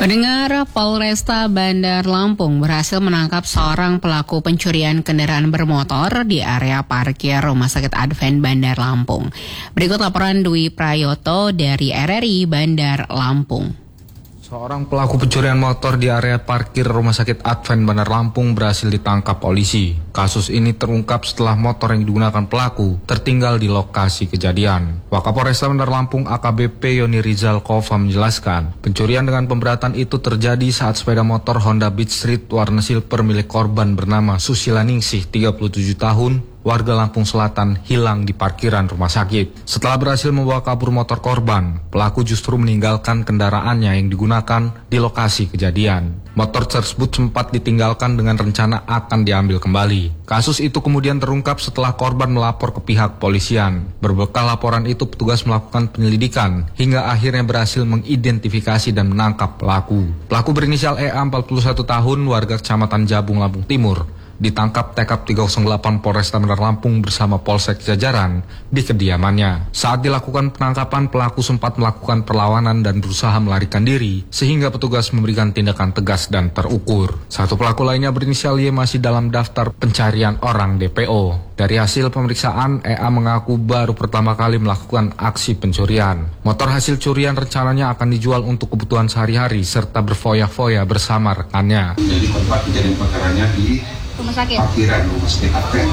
Pendengar, Polresta Bandar Lampung berhasil menangkap seorang pelaku pencurian kendaraan bermotor di area parkir Rumah Sakit Advent Bandar Lampung. Berikut laporan Dwi Prayoto dari RRI Bandar Lampung. Seorang pelaku pencurian motor di area parkir Rumah Sakit Advent Bandar Lampung berhasil ditangkap polisi. Kasus ini terungkap setelah motor yang digunakan pelaku tertinggal di lokasi kejadian. Wakapolresta Bandar Lampung AKBP Yoni Rizal Kova menjelaskan, pencurian dengan pemberatan itu terjadi saat sepeda motor Honda Beat Street warna silver milik korban bernama Susila Ningsih, 37 tahun, warga Lampung Selatan, hilang di parkiran rumah sakit. Setelah berhasil membawa kabur motor korban, pelaku justru meninggalkan kendaraannya yang digunakan di lokasi kejadian. Motor tersebut sempat ditinggalkan dengan rencana akan diambil kembali. Kasus itu kemudian terungkap setelah korban melapor ke pihak polisian. Berbekal laporan itu, petugas melakukan penyelidikan hingga akhirnya berhasil mengidentifikasi dan menangkap pelaku. Pelaku berinisial EA, 41 tahun, warga Kecamatan Jabung, Lampung Timur, ditangkap TKP 308 Polresta Bandar Lampung bersama Polsek jajaran di kediamannya. Saat dilakukan penangkapan, pelaku sempat melakukan perlawanan dan berusaha melarikan diri, sehingga petugas memberikan tindakan tegas dan terukur. Satu pelaku lainnya berinisial Y masih dalam daftar pencarian orang DPO. Dari hasil pemeriksaan, EA mengaku baru pertama kali melakukan aksi pencurian. Motor hasil curian rencananya akan dijual untuk kebutuhan sehari-hari serta berfoya-foya bersama rekannya. Jadi tempat kejadian perkaranya di Rumah Sakit parkiran Rumah Sakit Advent.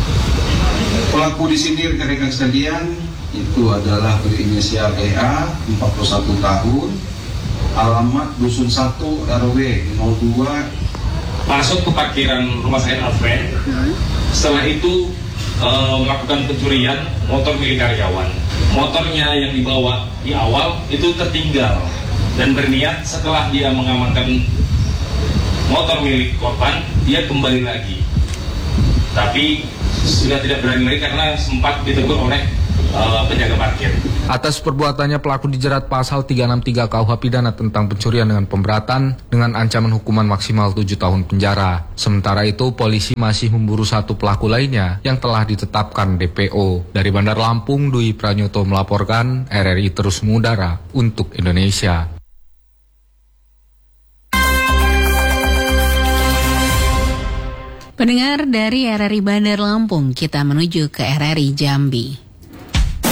Pelaku di sini rekan-rekan sekalian itu adalah berinisial EA, 41 tahun, alamat Dusun 1 RW 02. Masuk ke parkiran Rumah Sakit Advent. Setelah itu melakukan pencurian motor milik karyawan. Motornya yang dibawa di awal itu tertinggal dan berniat setelah dia mengamankan motor milik korban, dia kembali lagi. Tapi sudah tidak berani lagi karena sempat ditegur oleh penjaga parkir. Atas perbuatannya, pelaku dijerat pasal 363 KUH Pidana tentang pencurian dengan pemberatan dengan ancaman hukuman maksimal 7 tahun penjara. Sementara itu, polisi masih memburu satu pelaku lainnya yang telah ditetapkan DPO. Dari Bandar Lampung, Dwi Prayoto melaporkan, RRI terus mengudara untuk Indonesia. Pendengar, dari RRI Bandar Lampung, kita menuju ke RRI Jambi.